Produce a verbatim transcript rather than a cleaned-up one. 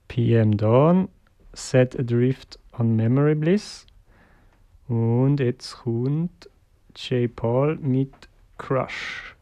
P M Dawn, Set Adrift on Memory Bliss. Und jetzt kommt J. Paul mit Crush.